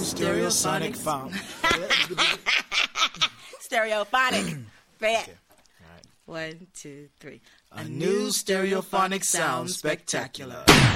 stereosonic found. Stereophonic. Fat. All right. 1, 2, 3. A new stereophonic sound spectacular.